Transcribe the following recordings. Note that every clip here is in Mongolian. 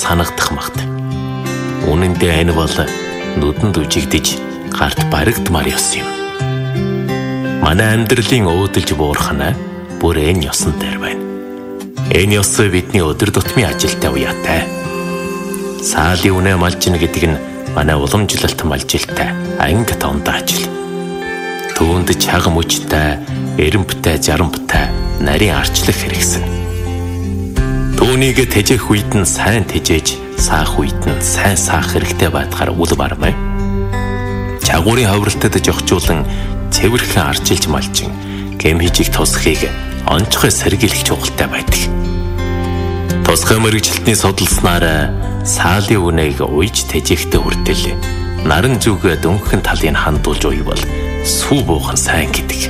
санагдах магт. Үнэн дээр энэ бол нүдэнд үжигдэж гарт баригдмаар ёс юм. Манай амьдралын өөдөлж буурхана бүр энэ ёсон дээр байна. Энэ ёс бидний өдөр тутмын ажилтай уяатай. Саалын үнэ малжина гэдэг нь манай уламжлалт малжилтай анги тондоо ажил. Түүнд чаг мөчтэй, эрэмбтэй, жарамбтай нарийн арчлах хэрэгсэн. Түүнийг тэжээх үед нь сайн тэжээж, саах үед нь сайн саах хэрэгтэй байдгаар үл бармай. Чагуурын ховролтод жогчуулан цэвэрхэн арчилж малчин гэм хижиг тусахыг онцгой сэргийлэх чухалтай байдаг. Тусгай мэрэгчлэлтний судалснаар саалын үнэийг уйж тэжээхтэй хүртэл наран зүг дөнгөн талыг хандуулж уйвал сүү буухан сайн гэдэг.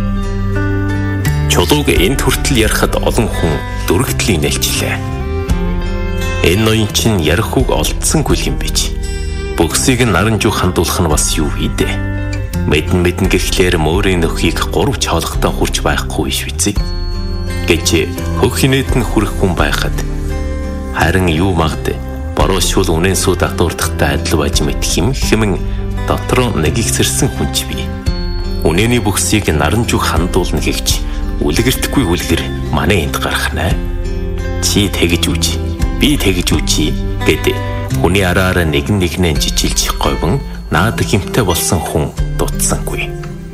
Чулууг энд хүртэл ярихад олон хүн дүрэгтлийг нэлчлээ. Энэ ноён чинь ярих үг олдсонгүй юм биш. Бөксийг наран зүг хандуулах нь бас юу вэ? Мэдэн гэхлээр мөрийн нөхийг 3 чоолготоо хурж байхгүй швэцэг гэж хөхинэт нь хүрэх хүн байхад харин юу магад борошуул үнэн сүү татвардахтай адил байж мэт хэмэн дотроо нэгэгсэрсэн хүн ч бий. Үнэний бөксийг наран зүг хандуулна гэвч үлгэртгүй үлгэр манай энд гарахнаа. Чи тэгж үж, би тэгж үжи гэд хүний араараа нэгнээ жижилж говьн наад хэмтэй болсон хүн дутсангүй.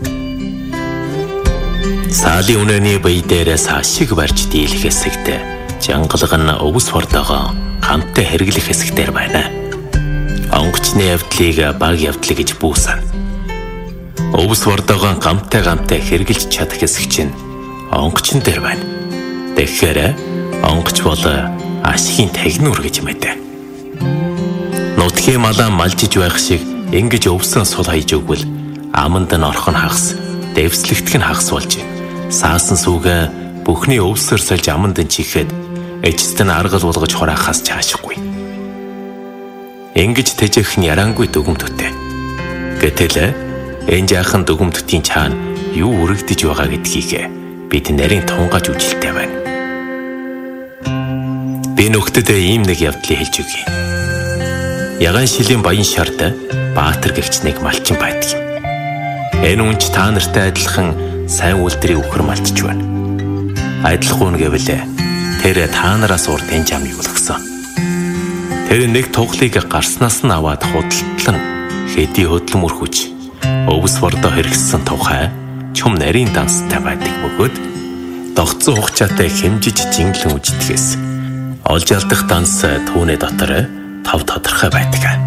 Саалын үнэний бие дээрээс ашиг барьж дийлэх хэсэгт жангалга нь өвс хордоогоо хамтаа хэрэглэх хэсэгтэр байна. Онгоцны явдлыг баг явдал гэж бүүсэн. Өвс хордоогоо гамтай хэрэглэж чадах хэсэг чинь онгоцн дээр байна. Тэгэхээр онгоц бол ашигын тагнуур гэж мэдээ. Нутгийн малаа малжиж байх шиг ингэж өвсөн сул хайж өгвөл аманд нь орхон хагас, дэвслэгдэх нь хагас болж саасан сүгэ бүхний өвсөөр сольж аманд нь чихээд эцэст нь аргал болгож хураахаас чаашгүй. Ингэж тэжээх нь ярангүй дүгмтөтэй. Гэтэл энэ жаахан дүгмтөтийн цаана юу үрэгдэж байгаа гэдгийг бид нарийн тунгааж үжилтэй байна. Би нөхдөд ийм нэг явдлыг хэлж өгье. Ягаан шилийн баян шард Баатар гэгч нэг малчин байдаг юм. Энэ үнч та нартай адилхан сайн үлдрийг өхөр малтж байна. Адилхан гэвэл тэр та нараас урд энэ жамыг болгосон. Тэр нэг туглыг гарснаас нь аваад худалдлан хэдий хөдлөн мөрхөж өвс бордоо хэрэгссэн тухай чум нарийн данстай байдаг бөгөөд догцсон хугацаатай хэмжиж жинглэн үждгээс олж алдах данс түүний дотор тав тодорхой байдаг.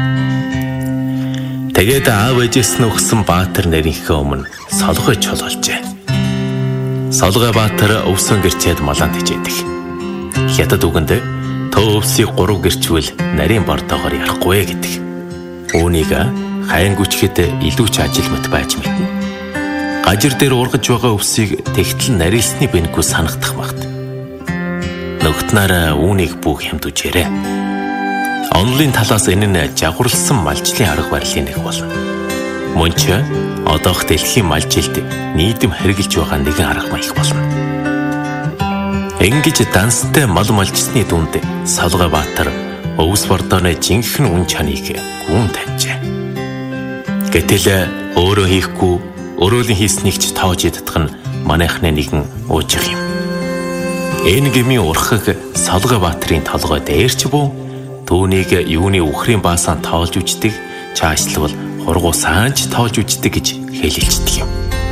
Тэгээд аав ээжээс нь өгсөн Баатар нарийнхээ өмнө солгой чулуулжээ. Солгой Баатар өвсөн гэрчээд малаан тэжээдэг. Хятад үгэнд төө өвсийг 3 гэрчвэл нарийн бордоогоор ярихгүй гэдэг. Үүнийг хайн гүчгэд илүү ч ажил мэт байж мэднэ. Гажир дээр ургаж байгаа өвсийг тэгтэл нарийсны бэнгүй санагдах багт. Нөгтнараа үүнийг бүх хямдужээрээ. Онлын талаас энэ нь жагварлсан малжлын арга барилын нэг болно. Мөн ч одоох дэлхийн малжилд нийтэм хэрэгжилж байгаа нэгэн арга маягт болно. Ингэж данстай мал малжсны дүнд Солгой Баатар өвс бордооны жинхэнэ үн чаныг гүн таньжээ. Гэтэл өөрөө хийхгүй өрөөлөн хийснийг ч тоож идэх нь манайхны нэгэн уужих юм. Энэ гмийн урхаг Солгой Баатарын толгой дээрч буу түүнийг юуны үхрийн баасаа тоолж үждэг, чаашлбал хургуу саанч тоолж үждэг гэж хэлэлцдэг юм.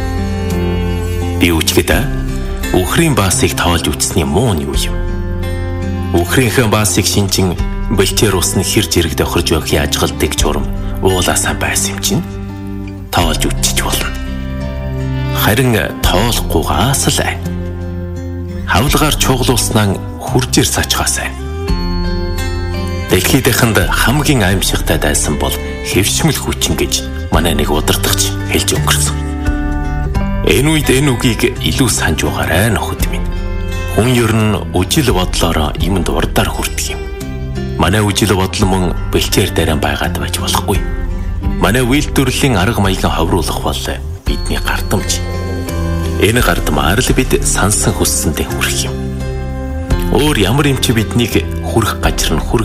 Би үжгэд үхрийн баасыг тоолж үжсний муу нь юу юм? Үхрийнхээ баасыг шинжин бэлчээр усны хэр зэрэг тохирж байхын ажгалдаг журам уулаасаа байсан юм чинь тоолж үжиж болно. Харин тоолохгүйгаас л хавлгаар чуглуулснаа хуржир сачгаасай. Дэлхийд дахинд хамгийн аимшигтай дайсан бол хэвшмэл хүчин гэж манай нэг удирдагч хэлж өнгөрсөн. Энэ үед энэ үгийг илүү санаж байгаарай нөхөд минь. Хүн ер нь үжил бодлороо юмд урдаар хүрдэг юм. Манай үжил бодол мөн бэлчээр дээрэн байгаад байж болохгүй. Манай үйлдвэрлэлийн арга маягийн ховруулах бол бидний гардамж. Энэ гардмаар л бид сансан хүссэндээ хүрэх юм. Өөр ямар юм чи биднийг хүрэх гажир нь хүрэх